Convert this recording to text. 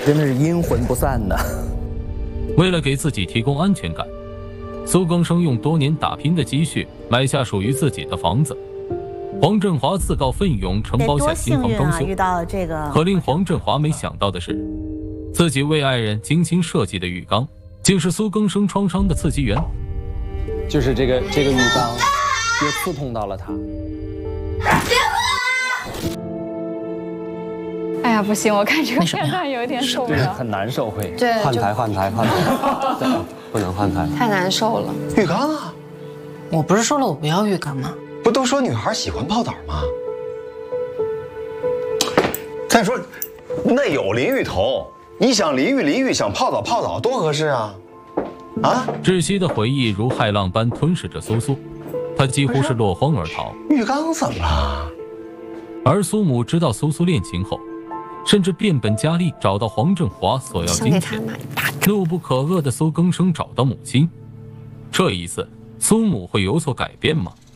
真的是阴魂不散的。 为了给自己提供安全感，苏更生用多年打拼的积蓄买下属于自己的房子。黄振华自告奋勇承包下新房装修。 遇到了这个。 可令黄振华没想到的是，自己为爱人精心设计的浴缸，竟是苏更生创伤的刺激源。 就是这个浴缸，又刺痛到了他。 哎呀，不行，我看这个片段有点受不了， 很难受会。 对， 换台，不能换台， 太难受了。 浴缸啊！ 我不是说了我不要浴缸吗？ 不都说女孩喜欢泡澡吗？再说，那有淋浴头，你想淋浴，想泡澡，多合适啊！啊！ 窒息的回忆如骇浪般吞噬着苏苏，他几乎是落荒而逃。 浴缸怎么了？ 而苏母知道苏苏恋情后，甚至变本加厉找到黄振华索要金钱。怒不可遏的苏更生找到母亲，这一次苏母会有所改变吗？